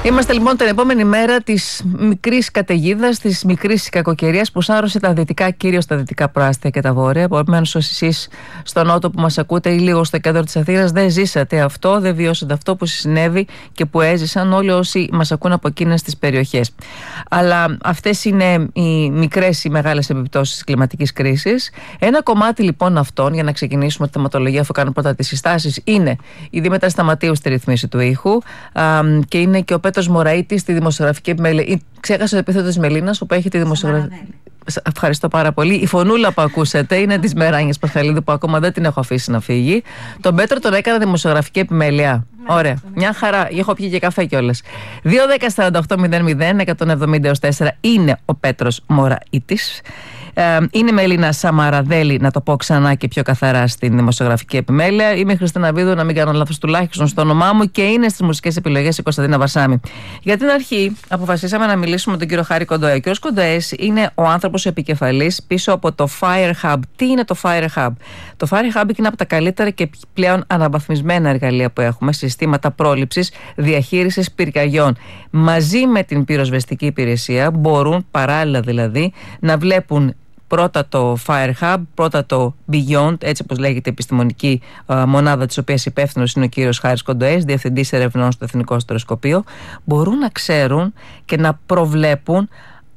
Είμαστε λοιπόν την επόμενη μέρα της μικρής καταιγίδας, της μικρής κακοκαιρίας που σάρωσε τα δυτικά, κυρίως τα δυτικά προάστια και τα βόρεια. Επομένως, εσείς στο νότο που μας ακούτε ή λίγο στο κέντρο της Αθήνας δεν ζήσατε αυτό, δεν βιώσατε αυτό που συνέβη και που έζησαν όλοι όσοι μας ακούν από εκείνες τις περιοχές. Αλλά αυτές είναι οι μικρές ή μεγάλες επιπτώσεις της κλιματικής κρίσης. Ένα κομμάτι λοιπόν αυτών, για να ξεκινήσουμε τη θεματολογία, αφού κάνω πρώτα τις συστάσεις, είναι η Δήμητρα Σταματίου στη ρυθμίση του ήχου και είναι και ο Πέτρος Μωραΐτης στη δημοσιογραφική επιμέλεια. Ξέχασα το επίθετο της Μελίνας, όπου έχει τη δημοσιογραφική. Ευχαριστώ πάρα πολύ. Η φωνούλα που ακούσατε είναι της Μεράνιας Παθαλίδου, που ακόμα δεν την έχω αφήσει να φύγει. Τον Πέτρο τον έκανα δημοσιογραφική επιμέλεια. Ωραία. Μια χαρά. Έχω πιει και καφέ κιόλας. 2-10-48-00-170-4 είναι ο Πέτρος Μωραΐτης. Είναι η Μελίνα Σαμαραδέλη, να το πω ξανά και πιο καθαρά, στην δημοσιογραφική επιμέλεια. Είμαι η Χριστίνα Βίδου, να μην κάνω λάθος τουλάχιστον στο όνομά μου, και είναι στις μουσικές επιλογές η Κωνσταντίνα Βασάμη. Για την αρχή, αποφασίσαμε να μιλήσουμε με τον κύριο Χάρη Κοντοέ. Ο κύριος Κοντοές είναι ο άνθρωπος επικεφαλής πίσω από το Fire Hub. Τι είναι το Fire Hub? Το Fire Hub είναι από τα καλύτερα και πλέον αναβαθμισμένα εργαλεία που έχουμε, συστήματα πρόληψης, διαχείρισης πυρκαγιών. Μαζί με την πυροσβεστική υπηρεσία μπορούν, παράλληλα δηλαδή, να βλέπουν πρώτα το Fire Hub, πρώτα το Beyond, έτσι όπως λέγεται η επιστημονική μονάδα, της οποίας υπεύθυνος είναι ο κύριος Χάρης Κοντοές, Διευθυντής Ερευνών στο Εθνικό Αστεροσκοπείο. Μπορούν να ξέρουν και να προβλέπουν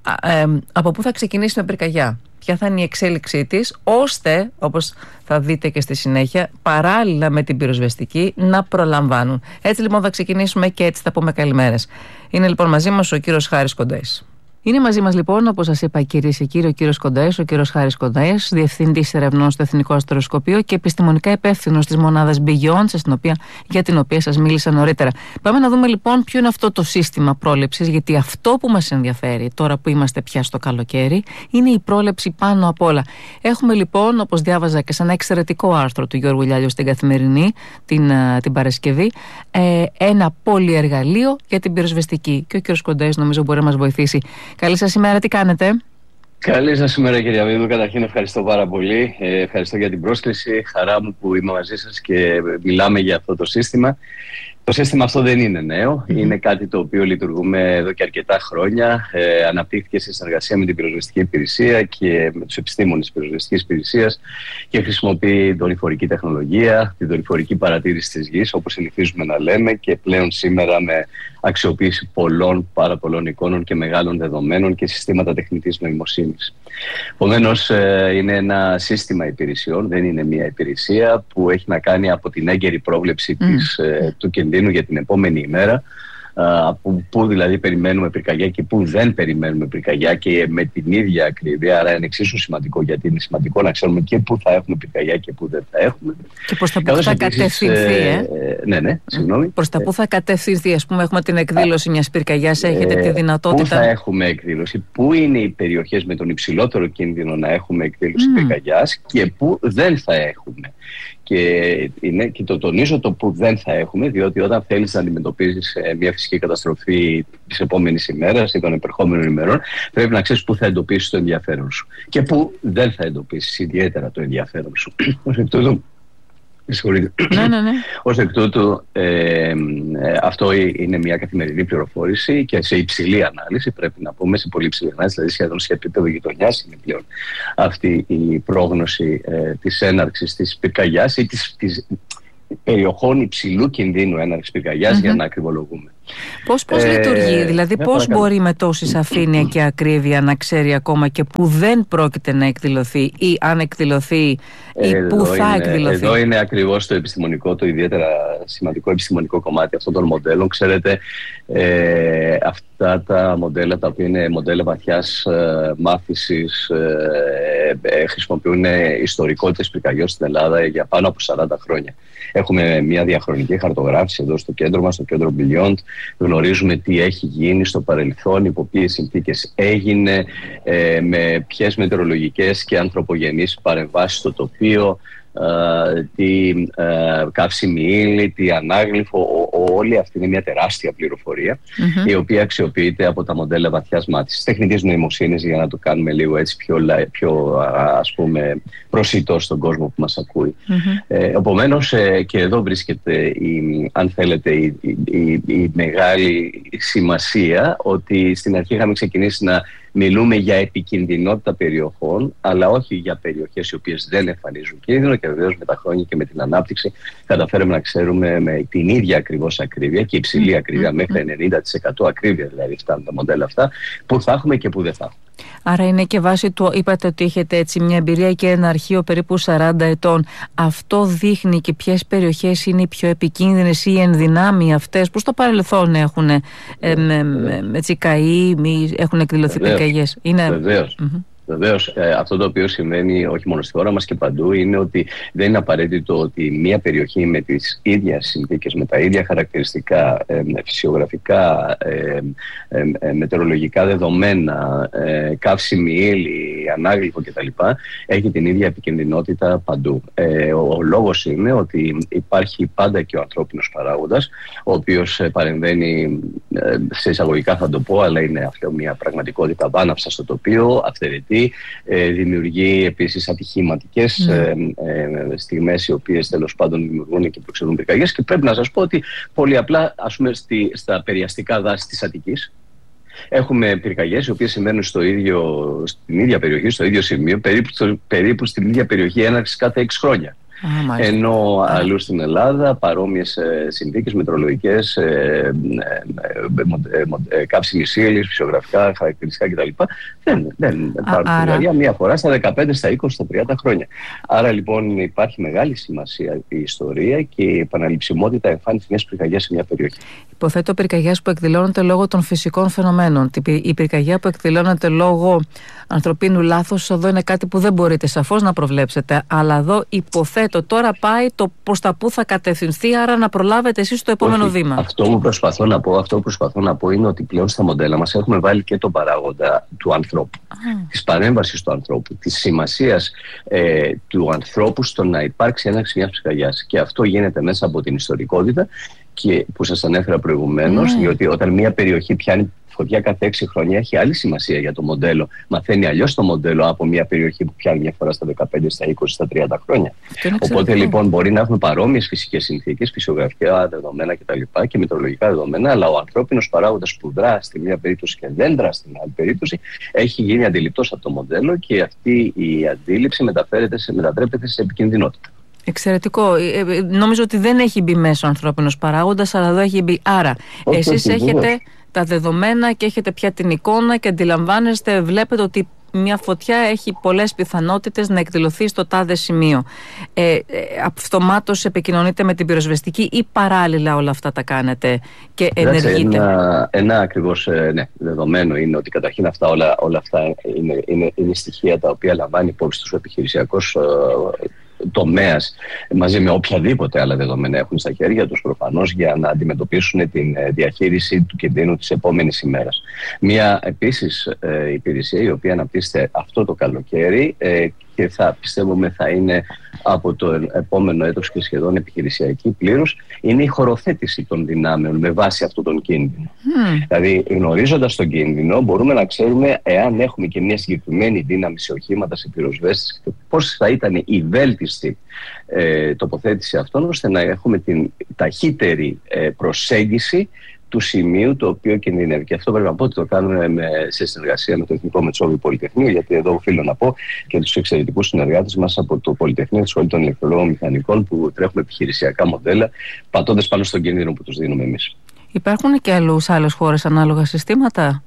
από πού θα ξεκινήσει μια πυρκαγιά, ποια θα είναι η εξέλιξή της, ώστε, όπως θα δείτε και στη συνέχεια, παράλληλα με την πυροσβεστική, να προλαμβάνουν. Έτσι λοιπόν θα ξεκινήσουμε και έτσι θα πούμε καλημέρες. Είναι λοιπόν μαζί μας ο κύριος Χάρης Κοντοές. Είναι μαζί μας λοιπόν, όπως σας είπα, κυρίες και κύριοι, ο κύριος Κοντοές, ο κύριος Χάρης Κοντοές, Διευθυντής Ερευνών στο Εθνικό Αστεροσκοπείο και επιστημονικά υπεύθυνος της μονάδας Beyond, για την οποία σας μίλησα νωρίτερα. Πάμε να δούμε λοιπόν ποιο είναι αυτό το σύστημα πρόληψης, γιατί αυτό που μας ενδιαφέρει τώρα που είμαστε πια στο καλοκαίρι είναι η πρόληψη πάνω απ' όλα. Έχουμε λοιπόν, όπως διάβαζα και σε ένα εξαιρετικό άρθρο του Γιώργου Λιάλιου στην Καθημερινή την Παρασκευή, ένα πολυεργαλείο για την πυροσβεστική. Και ο κύριος Κοντοές νομίζω μπορεί να μας βοηθήσει. Καλή σας ημέρα, τι κάνετε? Καλή σας ημέρα, κυρία Βίδου. Καταρχήν ευχαριστώ πάρα πολύ. Ευχαριστώ για την πρόσκληση. Χαρά μου που είμαι μαζί σας και μιλάμε για αυτό το σύστημα. Το σύστημα αυτό δεν είναι νέο. Είναι κάτι το οποίο λειτουργούμε εδώ και αρκετά χρόνια. Αναπτύχθηκε σε συνεργασία με την πυροσβεστική υπηρεσία και με τους επιστήμονες της πυροσβεστικής υπηρεσίας και χρησιμοποιεί δορυφορική τεχνολογία, τη δορυφορική παρατήρηση της γης, όπως συνηθίζουμε να λέμε, και πλέον σήμερα με αξιοποίηση πάρα πολλών εικόνων και μεγάλων δεδομένων και συστήματα τεχνητής νοημοσύνης. Επομένως, είναι ένα σύστημα υπηρεσιών, δεν είναι μια υπηρεσία που έχει να κάνει από την έγκαιρη πρόβλεψη του κινδύνου για την επόμενη ημέρα, από πού δηλαδή περιμένουμε πυρκαγιά και πού δεν περιμένουμε πυρκαγιά, και με την ίδια ακρίβεια. Άρα είναι εξίσου σημαντικό, γιατί είναι σημαντικό να ξέρουμε και πού θα έχουμε πυρκαγιά και πού δεν θα έχουμε. Και προς τα πού θα κατευθυνθεί. Συγγνώμη. Προς τα πού θα κατευθυνθεί, ας πούμε, έχουμε την εκδήλωση μιας πυρκαγιάς, έχετε τη δυνατότητα. Πού θα έχουμε εκδήλωση, πού είναι οι περιοχές με τον υψηλότερο κίνδυνο να έχουμε εκδήλωση πυρκαγιάς και πού δεν θα έχουμε. Και το τονίζω το που δεν θα έχουμε, διότι όταν θέλεις να αντιμετωπίζεις μια φυσική καταστροφή της επόμενης ημέρας ή των επερχόμενων ημερών, πρέπει να ξέρεις πού θα εντοπίσεις το ενδιαφέρον σου και πού δεν θα εντοπίσεις ιδιαίτερα το ενδιαφέρον σου. Ως εκ τούτου, αυτό είναι μια καθημερινή πληροφόρηση και σε υψηλή ανάλυση, πρέπει να πούμε, σε πολύ υψηλή ανάλυση, δηλαδή σχεδόν σε επίπεδο γειτονιάς είναι πλέον αυτή η πρόγνωση της έναρξης της πυρκαγιάς ή της περιοχών υψηλού κινδύνου έναρξης πυρκαγιάς, για να ακριβολογούμε. Πώς λειτουργεί, δηλαδή πώς μπορεί με τόση σαφήνεια και ακρίβεια να ξέρει ακόμα και που δεν πρόκειται να εκδηλωθεί, ή αν εκδηλωθεί ή που θα εκδηλωθεί? Εδώ είναι ακριβώς το επιστημονικό, το ιδιαίτερα σημαντικό επιστημονικό κομμάτι αυτών των μοντέλων. Ξέρετε, αυτά τα μοντέλα, τα οποία είναι μοντέλα βαθιάς μάθησης, χρησιμοποιούν ιστορικότητες πυρκαγιών στην Ελλάδα για πάνω από 40 χρόνια. Έχουμε μια διαχρονική χαρτογράφηση εδώ στο κέντρο μας, στο κέντρο Beyond. Γνωρίζουμε τι έχει γίνει στο παρελθόν, υπό ποιες συνθήκες έγινε, με ποιες μετεωρολογικές και ανθρωπογενείς παρεμβάσεις στο τοπίο, τι καύσιμη ύλη, τι ανάγλυφο. Όλη αυτή είναι μια τεράστια πληροφορία, η οποία αξιοποιείται από τα μοντέλα βαθιάς μάθησης, τεχνητής νοημοσύνης, για να το κάνουμε λίγο έτσι πιο ας πούμε προσιτό στον κόσμο που μας ακούει. Επομένως, και εδώ βρίσκεται αν θέλετε η μεγάλη σημασία, ότι στην αρχή είχαμε ξεκινήσει να μιλούμε για επικινδυνότητα περιοχών, αλλά όχι για περιοχές οι οποίες δεν εμφανίζουν κίνδυνο, και βεβαίως με τα χρόνια και με την ανάπτυξη καταφέραμε να ξέρουμε με την ίδια ακριβώς ακρίβεια και υψηλή ακρίβεια, μέχρι 90% ακρίβεια δηλαδή φτάνουν τα μοντέλα αυτά, που θα έχουμε και που δεν θα έχουμε. Άρα είναι και βάση του, είπατε ότι έχετε έτσι μια εμπειρία και ένα αρχείο περίπου 40 ετών. Αυτό δείχνει και ποιες περιοχές είναι οι πιο επικίνδυνες ή ενδυνάμει αυτές που στο παρελθόν έχουν καεί ή έχουν εκδηλωθεί πυρκαγιές. Βεβαίως, αυτό το οποίο συμβαίνει όχι μόνο στη χώρα μας και παντού, είναι ότι δεν είναι απαραίτητο ότι μια περιοχή με τις ίδιες συνθήκες, με τα ίδια χαρακτηριστικά, φυσιογραφικά, μετεωρολογικά δεδομένα, καύσιμη ύλη, ανάγλυφο κτλ., έχει την ίδια επικινδυνότητα παντού. Ο λόγος είναι ότι υπάρχει πάντα και ο ανθρώπινος παράγοντας, ο οποίος παρεμβαίνει, σε εισαγωγικά θα το πω, αλλά είναι αυτό μια πραγματικότητα, βάναυσα στο τοπίο, αυθαιρετή. Δημιουργεί επίσης ατυχηματικές στιγμές, οι οποίες τέλος πάντων δημιουργούν και προξενούν πυρκαγιές. Και πρέπει να σας πω ότι πολύ απλά, ας πούμε, στα περιαστικά δάση της Αττικής έχουμε πυρκαγιές οι οποίες συμβαίνουν στην ίδια περιοχή, στο ίδιο σημείο, περίπου στην ίδια περιοχή έναρξης κάθε 6 χρόνια. Ενώ αλλού στην Ελλάδα παρόμοιες συνθήκες μετρολογικές, καύσιμης ύλης, φυσιογραφικά χαρακτηριστικά κτλ. δεν υπάρχουν. Δηλαδή μία φορά στα 15, στα 20, στα 30 χρόνια. Άρα λοιπόν υπάρχει μεγάλη σημασία η ιστορία και η επαναληψιμότητα εμφάνισης μιας πυρκαγιάς σε μια περιοχή. Υποθέτω πυρκαγιές που εκδηλώνονται λόγω των φυσικών φαινομένων. Η πυρκαγιά που εκδηλώνεται λόγω ανθρωπίνου λάθος, εδώ είναι κάτι που δεν μπορείτε σαφώς να προβλέψετε. Αλλά εδώ υποθέτω τώρα πάει το προς τα που θα κατευθυνθεί, άρα να προλάβετε εσείς το επόμενο βήμα. Αυτό που προσπαθώ να πω είναι ότι πλέον στα μοντέλα μας έχουμε βάλει και τον παράγοντα του ανθρώπου, της παρέμβασης του ανθρώπου, της σημασίας του ανθρώπου στο να υπάρξει έναρξη μιας πυρκαγιάς. Και αυτό γίνεται μέσα από την ιστορικότητα, και που σας ανέφερα προηγουμένως, διότι όταν μια περιοχή πιάνει φωτιά κάθε 6 χρόνια, έχει άλλη σημασία για το μοντέλο. Μαθαίνει αλλιώς το μοντέλο από μια περιοχή που πιάνει μια φορά στα 15, στα 20, στα 30 χρόνια. Οπότε λοιπόν μπορεί να έχουμε παρόμοιες φυσικές συνθήκες, φυσιογραφικά δεδομένα κτλ. Και μετεωρολογικά δεδομένα, αλλά ο ανθρώπινος παράγοντας που δρά στη μια περίπτωση και δεν δρά στην άλλη περίπτωση έχει γίνει αντιληπτός από το μοντέλο, και αυτή η αντίληψη μετατρέπεται σε επικινδυνότητα. Εξαιρετικό. Νομίζω ότι δεν έχει μπει μέσα ο ανθρώπινος παράγοντας, αλλά εδώ έχει μπει. Άρα, εσείς έχετε τα δεδομένα και έχετε πια την εικόνα και αντιλαμβάνεστε, βλέπετε ότι μια φωτιά έχει πολλές πιθανότητες να εκδηλωθεί στο τάδε σημείο. Αυτομάτως επικοινωνείτε με την πυροσβεστική ή παράλληλα όλα αυτά τα κάνετε και ενεργείτε? Ένα ακριβώς δεδομένο είναι ότι καταρχήν όλα αυτά είναι στοιχεία τα οποία λαμβάνει υπόψη τους ο επιχειρησιακός τομέας, μαζί με οποιαδήποτε άλλα δεδομένα έχουν στα χέρια τους προφανώς, για να αντιμετωπίσουν την διαχείριση του κινδύνου της επόμενης ημέρας. Μια επίσης υπηρεσία η οποία αναπτύσσεται αυτό το καλοκαίρι και πιστεύουμε θα είναι από το επόμενο έτος και σχεδόν επιχειρησιακή πλήρως, είναι η χωροθέτηση των δυνάμεων με βάση αυτόν τον κίνδυνο. Δηλαδή, γνωρίζοντας τον κίνδυνο, μπορούμε να ξέρουμε εάν έχουμε και μια συγκεκριμένη δύναμη σε οχήματα, σε πυροσβέστες, πώς θα ήταν η βέλτιστη τοποθέτηση αυτών, ώστε να έχουμε την ταχύτερη προσέγγιση του σημείου το οποίο κινδυνεύει. Και αυτό πρέπει να πω ότι το κάνουμε σε συνεργασία με το Εθνικό Μετσόβιο Πολυτεχνείο, γιατί εδώ οφείλω να πω και τους εξαιρετικούς συνεργάτες μας από το Πολυτεχνείο, τη Σχολή των Ηλεκτρολόγων Μηχανικών, που τρέχουμε επιχειρησιακά μοντέλα, πατώντας πάνω στον κίνδυνο που τους δίνουμε εμείς. Υπάρχουν και άλλες χώρες ανάλογα συστήματα?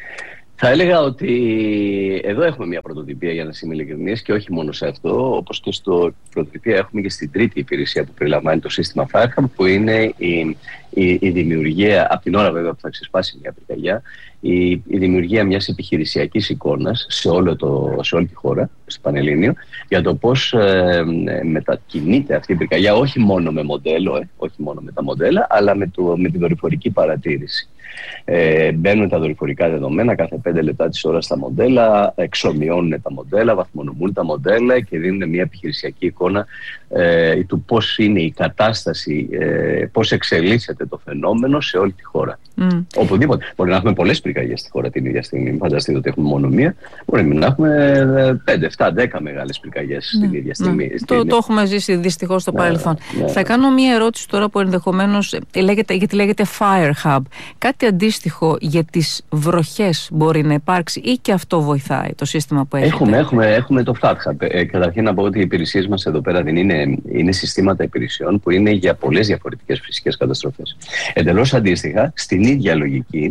Θα έλεγα ότι εδώ έχουμε μια πρωτοτυπία, για να είμαι ειλικρινής, και όχι μόνο σε αυτό. Όπως και στο πρωτοτυπία έχουμε και στην τρίτη υπηρεσία που περιλαμβάνει το σύστημα FARCAM, που είναι η δημιουργία, από την ώρα βέβαια που θα ξεσπάσει μια πυρκαγιά, η δημιουργία μιας επιχειρησιακής εικόνας σε όλη τη χώρα, στο Πανελλήνιο, για το πώς μετακινείται αυτή η πυρκαγιά, όχι μόνο με μοντέλο, όχι μόνο με τα μοντέλα, αλλά με τη δορυφορική παρατήρηση. Μπαίνουν τα δορυφορικά δεδομένα κάθε 5 λεπτά της ώρας στα μοντέλα, εξομοιώνουν τα μοντέλα, βαθμονομούν τα μοντέλα και δίνουν μια επιχειρησιακή εικόνα του πώς είναι η κατάσταση, πώς εξελίσσεται το φαινόμενο σε όλη τη χώρα. Οπουδήποτε. Μπορεί να έχουμε πολλές πυρκαγιές στη χώρα την ίδια στιγμή. Μην φανταστείτε ότι έχουμε μόνο μία. Μπορεί να έχουμε 5, 7, 10 μεγάλες πυρκαγιές την ίδια στιγμή. Το έχουμε ζήσει δυστυχώς στο παρελθόν. Θα κάνω μία ερώτηση τώρα που ενδεχομένως γιατί λέγεται Fire Hub. Κάτι αντίστοιχο για τις βροχές μπορεί να υπάρξει ή και αυτό βοηθάει το σύστημα που έχετε? Έχουμε το Flat Hub. Καταρχήν να πω ότι οι υπηρεσίες μας εδώ πέρα δεν είναι συστήματα υπηρεσιών που είναι για πολλές διαφορετικές φυσικές καταστροφές. Εντελώς αντίστοιχα, στην ίδια λογική,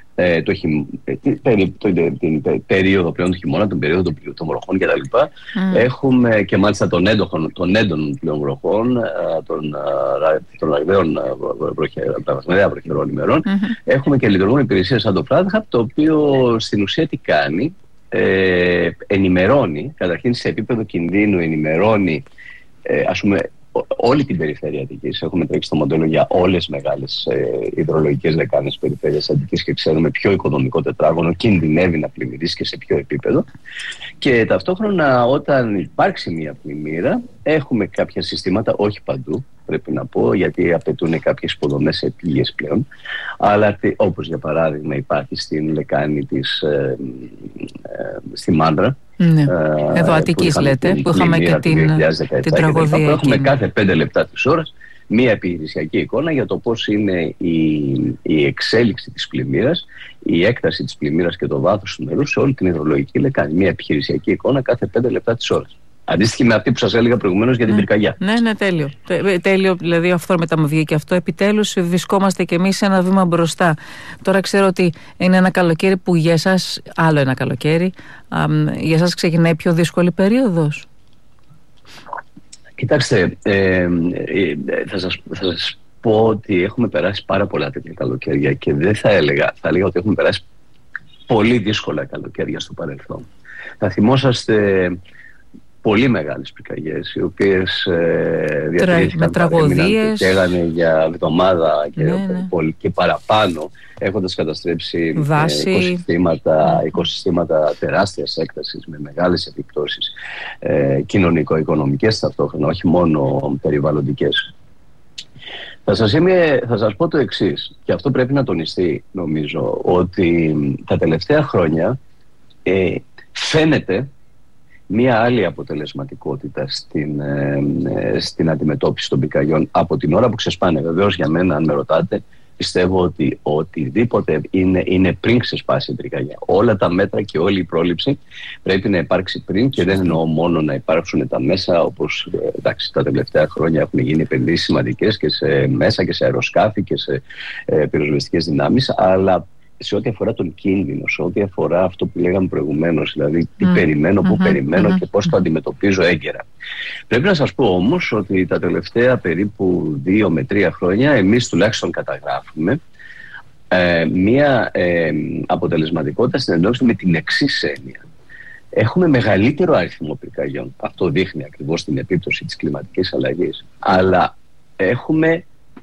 την περίοδο πλέον του χειμώνα, την περίοδο των βροχών κτλ. Έχουμε και μάλιστα των έντονων πλέον βροχών, των ραγδαίων βροχερών ημερών. Έχουμε και λειτουργούν υπηρεσίες σαν το Flat Hub, το οποίο στην ουσία τι κάνει? Ενημερώνει, καταρχήν σε επίπεδο κινδύνου, ενημερώνει ας πούμε όλη την περιφέρεια Αττικής. Έχουμε τρέξει το μοντέλο για όλες τις μεγάλες υδρολογικές λεκάνες περιφέρειας Αττικής και ξέρουμε ποιο οικοδομικό τετράγωνο κινδυνεύει να πλημμυρίσει και σε ποιο επίπεδο. Και ταυτόχρονα όταν υπάρξει μια πλημμύρα έχουμε κάποια συστήματα, όχι παντού πρέπει να πω, γιατί απαιτούν κάποιες υποδομές επίγειες πλέον, αλλά όπως για παράδειγμα υπάρχει στην λεκάνη στη Μάντρα. Ναι. Εδώ Αττικής λέτε, που είχαμε και την τραγωδία. Έχουμε κάθε 5 λεπτά της ώρας μία επιχειρησιακή εικόνα για το πώς είναι η εξέλιξη της πλημμύρας, η έκταση της πλημμύρας και το βάθος του νερού σε όλη την υδρολογική λεκάνη. Μία επιχειρησιακή εικόνα κάθε 5 λεπτά της ώρας. Αντίστοιχη με αυτή που σας έλεγα προηγουμένως για την πυρκαγιά. Ναι, τέλειο. Τέλειο, δηλαδή αυτό μου βγήκε αυτό. Επιτέλους βρισκόμαστε κι εμείς ένα βήμα μπροστά. Τώρα ξέρω ότι είναι ένα καλοκαίρι που για εσάς, άλλο ένα καλοκαίρι, για εσάς ξεκινάει πιο δύσκολη περίοδος. Κοιτάξτε, θα σας πω ότι έχουμε περάσει πάρα πολλά τέτοια καλοκαίρια και δεν θα έλεγα ότι έχουμε περάσει πολύ δύσκολα καλοκαίρια στο παρελθόν. Θα θυμόσαστε πολύ μεγάλες πυρκαγιές, οι οποίες με τραγωδίες και έγανε για εβδομάδα και παραπάνω, έχοντας καταστρέψει οικοσυστήματα τεράστιας έκτασης με μεγάλες επιπτώσεις κοινωνικο-οικονομικές ταυτόχρονα, όχι μόνο περιβαλλοντικές. Θα σας πω το εξής, και αυτό πρέπει να τονιστεί νομίζω, ότι τα τελευταία χρόνια φαίνεται μία άλλη αποτελεσματικότητα στην αντιμετώπιση των πυρκαγιών από την ώρα που ξεσπάνε. Βεβαίως για μένα, αν με ρωτάτε, πιστεύω ότι οτιδήποτε είναι πριν ξεσπάσει η πυρκαγιά. Όλα τα μέτρα και όλη η πρόληψη πρέπει να υπάρξει πριν, και δεν εννοώ μόνο να υπάρξουν τα μέσα, όπως τα τελευταία χρόνια έχουν γίνει επενδύσεις σημαντικές και σε μέσα και σε αεροσκάφη και σε πυροσβεστικές δυνάμεις, αλλά σε ό,τι αφορά τον κίνδυνο, σε ό,τι αφορά αυτό που λέγαμε προηγουμένως, δηλαδή τι περιμένω, πού περιμένω και πώς το αντιμετωπίζω έγκαιρα. Πρέπει να σας πω όμως ότι τα τελευταία περίπου 2 με 3 χρόνια εμείς τουλάχιστον καταγράφουμε μία αποτελεσματικότητα στην εντόπιση με την εξής έννοια. Έχουμε μεγαλύτερο αριθμό πυρκαγιών. Αυτό δείχνει ακριβώς την επίπτωση της κλιματικής αλλαγής. Αλλά έχουμε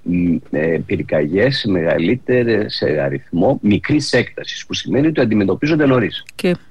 πυρκαγιές μεγαλύτερες σε αριθμό μικρής έκτασης, που σημαίνει ότι αντιμετωπίζονται νωρίς.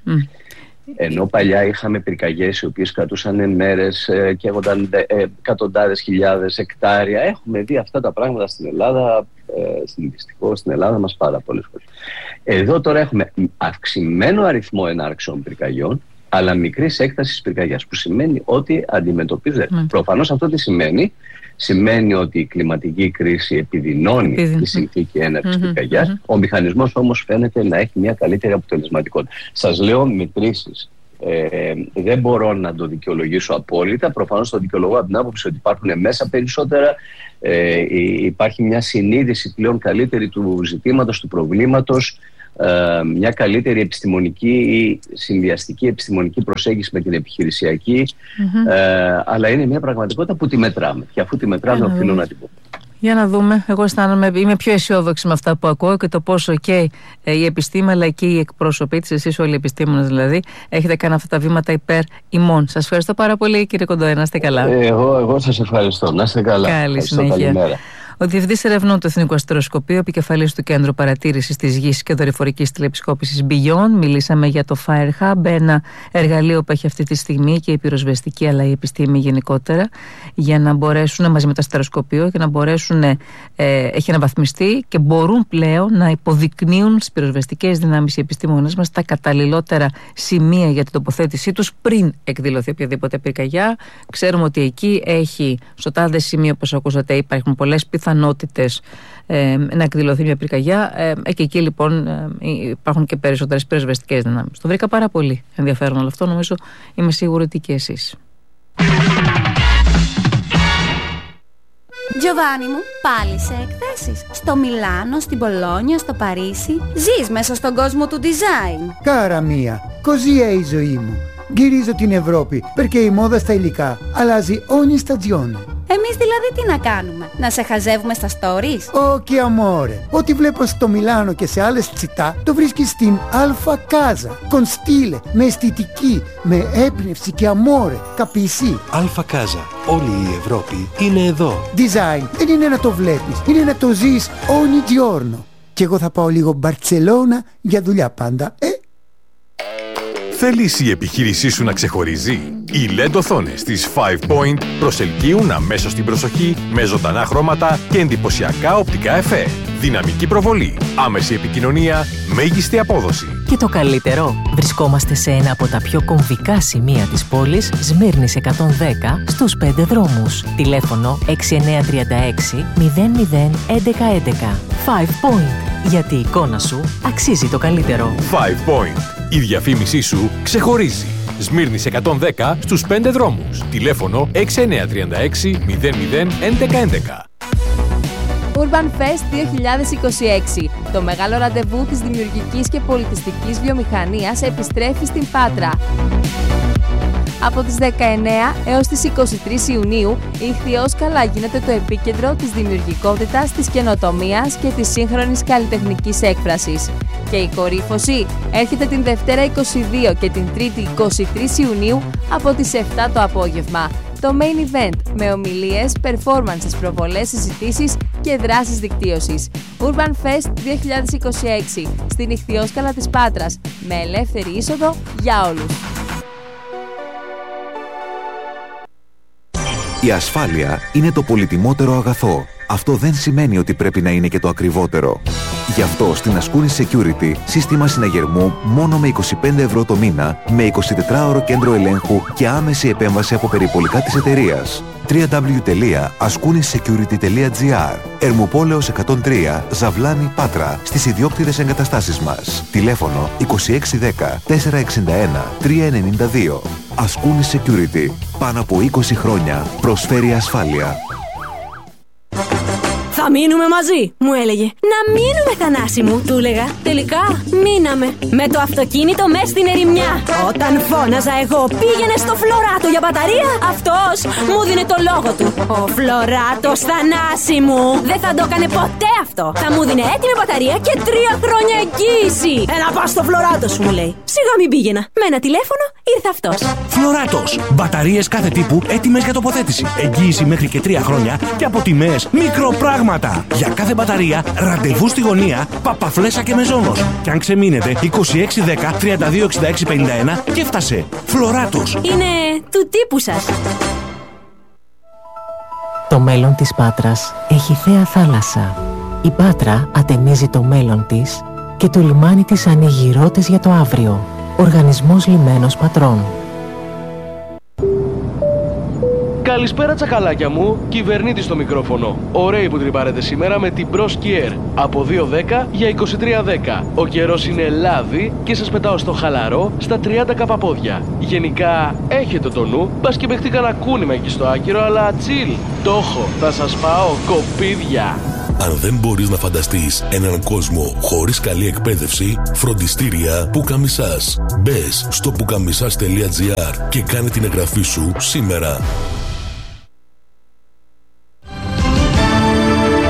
Ενώ παλιά είχαμε πυρκαγιές οι οποίες κρατούσαν μέρες και έχονταν εκατοντάδες χιλιάδες εκτάρια. Έχουμε δει αυτά τα πράγματα στην Ελλάδα, δυστυχώς στην Ελλάδα μας πάρα πολλές φορές. Εδώ τώρα έχουμε αυξημένο αριθμό ενάρξεων πυρκαγιών, αλλά μικρής έκτασης πυρκαγιάς, που σημαίνει ότι αντιμετωπίζεται. Προφανώς αυτό τι σημαίνει? Σημαίνει ότι η κλιματική κρίση επιδεινώνει τη συνθήκη έναρξης πυρκαγιάς. Ο μηχανισμός όμως φαίνεται να έχει μια καλύτερη αποτελεσματικότητα. Σας λέω μετρήσεις. Δεν μπορώ να το δικαιολογήσω απόλυτα. Προφανώς το δικαιολογώ από την άποψη ότι υπάρχουν μέσα περισσότερα. Υπάρχει μια συνείδηση πλέον καλύτερη του ζητήματος, του προβλήματος. Μια καλύτερη επιστημονική ή συνδυαστική επιστημονική προσέγγιση με την επιχειρησιακή, αλλά είναι μια πραγματικότητα που τη μετράμε, και αφού τη μετράμε οφείλω να την πω. Για να δούμε. Εγώ είμαι πιο αισιόδοξη με αυτά που ακούω και το πόσο και η επιστήμη αλλά και οι εκπρόσωποι της, εσείς όλοι οι επιστήμονες δηλαδή, έχετε κάνει αυτά τα βήματα υπέρ ημών. Σας ευχαριστώ πάρα πολύ, κύριε Κοντοέ, να είστε καλά. Εγώ σας ευχαριστώ. Να είστε καλά. Καλή συνέχεια. Καλημέρα. Ο Διευθυντής Ερευνών του Εθνικού Αστεροσκοπείου, επικεφαλής του Κέντρου Παρατήρησης της Γης και Δορυφορικής Τηλεεπισκόπησης Beyond, μιλήσαμε για το Fire Hub, ένα εργαλείο που έχει αυτή τη στιγμή και η πυροσβεστική αλλά η επιστήμη γενικότερα, για να μπορέσουν μαζί με το αστεροσκοπείο και να μπορέσουν, έχει αναβαθμιστεί και μπορούν πλέον να υποδεικνύουν στις πυροσβεστικές δυνάμεις οι επιστήμονες μας τα καταλληλότερα σημεία για την τοποθέτησή τους πριν εκδηλωθεί οποιαδήποτε πυρκαγιά. Ξέρουμε ότι εκεί έχει στο τάδε σημείο, όπως ακούσατε, υπάρχουν πολλές πιθανότητες να εκδηλωθεί μια πυρκαγιά και εκεί λοιπόν υπάρχουν και περισσότερες πυροσβεστικές δυνάμεις. Το βρήκα πάρα πολύ ενδιαφέρον όλο αυτό, νομίζω, είμαι σίγουρη ότι και εσείς. Giovanni μου, πάλι σε εκθέσεις. Στο Μιλάνο, στην Πολόνια, στο Παρίσι. Ζεις μέσα στον κόσμο του design. Cara mia, così è η ζωή μου. Γυρίζω την Ευρώπη, perché η μόδα στα υλικά αλλάζει ogni stagione. Εμείς δηλαδή τι να κάνουμε, να σε χαζεύουμε στα stories? Όχι amore, ό,τι βλέπω στο Μιλάνο και σε άλλες τσιτά το βρίσκεις στην Alfa Casa. Con stile, με αισθητική, με έμπνευση και amore, capisci? Alfa Casa, όλη η Ευρώπη είναι εδώ. Design δεν είναι να το βλέπεις, είναι να το ζεις ogni giorno. Και εγώ θα πάω λίγο Μπαρτσελώνα για δουλειά πάντα, Θέλεις η επιχείρησή σου να ξεχωρίζει? Οι LED οθόνες της 5 Point προσελκύουν αμέσως την προσοχή με ζωντανά χρώματα και εντυπωσιακά οπτικά εφέ. Δυναμική προβολή, άμεση επικοινωνία, μέγιστη απόδοση. Και το καλύτερο, βρισκόμαστε σε ένα από τα πιο κομβικά σημεία της πόλης, Σμύρνης 110, στους 5 δρόμους. Τηλέφωνο 6936 00 1111. 5 Point. Γιατί η εικόνα σου αξίζει το καλύτερο. 5 Point. Η διαφήμισή σου ξεχωρίζει. Σμύρνης 110 στους 5 δρόμους. Τηλέφωνο 6936 00 1111. Urban Fest 2026. Το μεγάλο ραντεβού της δημιουργικής και πολιτιστικής βιομηχανίας επιστρέφει στην Πάτρα. Από τις 19 έως τις 23 Ιουνίου, η Ιχθυόσκαλα γίνεται το επίκεντρο της δημιουργικότητας, της καινοτομίας και της σύγχρονης καλλιτεχνικής έκφρασης. Και η κορύφωση έρχεται την Δευτέρα 22 και την Τρίτη 23 Ιουνίου από τις 7 το απόγευμα. Το main event με ομιλίες, performances, προβολές, συζητήσεις και δράσεις δικτύωσης. Urban Fest 2026 στην Ιχθυόσκαλα της Πάτρας, με ελεύθερη είσοδο για όλους. Η ασφάλεια είναι το πολυτιμότερο αγαθό. Αυτό δεν σημαίνει ότι πρέπει να είναι και το ακριβότερο. Γι' αυτό στην Ascoonis Security σύστημα συναγερμού μόνο με 25 ευρώ το μήνα, με 24ωρο κέντρο ελέγχου και άμεση επέμβαση από περιπολικά της εταιρείας. www.ascoonisSecurity.gr. Ερμοπόλεως 103, Ζαβλάνη, Πάτρα, στις ιδιόκτητες εγκαταστάσεις μας. Τηλέφωνο 2610 461 392. Ascoonis Security. Πάνω από 20 χρόνια προσφέρει ασφάλεια. Θα μείνουμε μαζί, μου έλεγε. Να μείνουμε, Θανάση μου, του έλεγα. Τελικά μείναμε. Με το αυτοκίνητο μες στην ερημιά. Όταν φώναζα εγώ πήγαινε στο Φλωράτο για μπαταρία, αυτός μου δίνε το λόγο του. Ο Φλωράτος, Θανάση μου, δεν θα το έκανε ποτέ αυτό. Θα μου δίνε έτοιμη μπαταρία και 3 χρόνια εγγύηση. Έλα πας στο Φλωράτο σου, μου λέει. Σιγά μην πήγαινα. Με ένα τηλέφωνο ήρθε αυτός. Φλωράτος. Μπαταρίες κάθε τύπου έτοιμες για τοποθέτηση. Εγγύηση μέχρι και 3 χρόνια και από τιμές μικροπράγματα. Για κάθε μπαταρία, ραντεβού στη γωνία, Παπαφλέσσα και Μεζόνος. Και αν ξεμείνετε, 2610 326651 και έφτασε. Φλωράτος. Είναι του τύπου σας. Το μέλλον της Πάτρας έχει θέα θάλασσα. Η Πάτρα ατενίζει το μέλλον της και το λιμάνι της ανοίγει ρότες για το αύριο. Οργανισμός Λιμένος Πατρών. Καλησπέρα τσακαλάκια μου, κυβερνήτη στο μικρόφωνο. Ωραίοι που τρυπάρετε σήμερα με την Bros Kier. Από 2.10 για 23.10. Ο καιρός είναι λάδι και σας πετάω στο χαλαρό στα 30 καπαπόδια. Γενικά έχετε το νου, μπας και παιχτεί κανένα κούνημα εκεί στο άκυρο, αλλά chill. Το έχω, θα σας πάω κοπίδια. Αν δεν μπορείς να φανταστείς έναν κόσμο χωρίς καλή εκπαίδευση, φροντιστήρια Πουκαμισάς. Μπες στο pukamisas.gr και κάνε την εγγραφή σου σήμερα.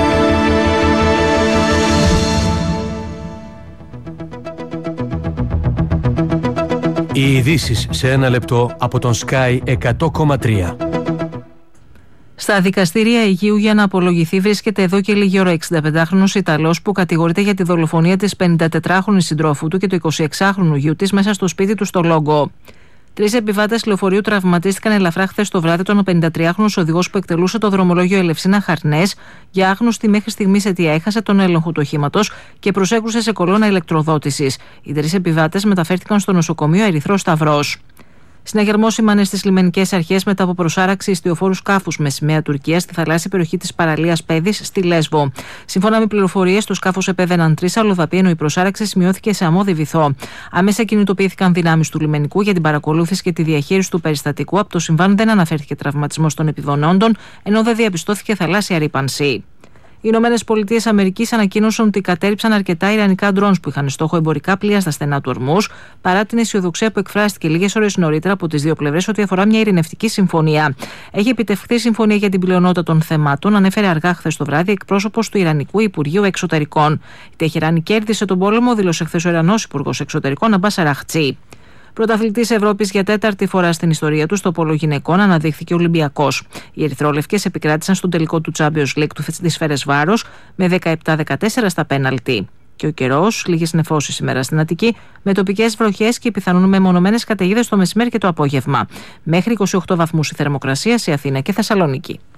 Οι ειδήσεις σε ένα λεπτό από τον Sky 100,3. Στα δικαστήρια Αιγείου για να απολογηθεί βρίσκεται εδώ και λίγη ώρα 65χρονος Ιταλός που κατηγορείται για τη δολοφονία της 54χρονης συντρόφου του και του 26χρονου γιου της μέσα στο σπίτι του στο Λόγκο. 3 επιβάτες λεωφορείου τραυματίστηκαν ελαφρά χθες το βράδυ όταν ο 53χρονος οδηγός που εκτελούσε το δρομολόγιο Ελευσίνα Χαρνές για άγνωστη μέχρι στιγμής αιτία έχασε τον έλεγχο του οχήματος και προσέκρουσε σε κολόνα ηλεκτροδότησης. Οι 3 επιβάτες μεταφέρθηκαν στο νοσοκομείο Ερυθρός Σταυρός. Συναγερμό σήμανε στις λιμενικές αρχές μετά από προσάραξη ιστιοφόρου σκάφους με σημαία Τουρκίας στη θαλάσσια περιοχή της παραλίας Πέδης στη Λέσβο. Σύμφωνα με πληροφορίες, το σκάφος επέβαιναν 3 αλλοδαποί ενώ η προσάραξη σημειώθηκε σε αμμώδη βυθό. Άμεσα κινητοποιήθηκαν δυνάμεις του λιμενικού για την παρακολούθηση και τη διαχείριση του περιστατικού. Από το συμβάν δεν αναφέρθηκε τραυματισμός των επιβονόντων, ενώ δεν διαπιστώθηκε θαλάσσια ρύπανση. Οι ΗΠΑ ανακοίνωσαν ότι κατέρριψαν αρκετά ιρανικά ντρόουν που είχαν στόχο εμπορικά πλοία στα στενά του Ορμούζ, παρά την αισιοδοξία που εκφράστηκε λίγες ώρες νωρίτερα από τις δύο πλευρές ότι αφορά μια ειρηνευτική συμφωνία. Έχει επιτευχθεί συμφωνία για την πλειονότητα των θεμάτων, ανέφερε αργά χθες το βράδυ εκπρόσωπος του Ιρανικού Υπουργείου Εξωτερικών. Η Τεχεράνη κέρδισε τον πόλεμο, δήλωσε χθες ο Ιρανός Υπουργός Εξωτερικών Αμπάς Αραχτσί. Πρωταθλητής Ευρώπης για 4η φορά στην ιστορία του στο πόλο γυναικών αναδείχθηκε Ολυμπιακός. Οι ερυθρόλευκες επικράτησαν στον τελικό του Champions League της Φερεσβάρος με 17-14 στα πέναλτι. Και ο καιρός, λίγες νεφώσεις σήμερα στην Αττική, με τοπικές βροχές και πιθανόν μεμονωμένες καταιγίδες το μεσημέρι και το απόγευμα. Μέχρι 28 βαθμούς η θερμοκρασία σε Αθήνα και Θεσσαλονίκη.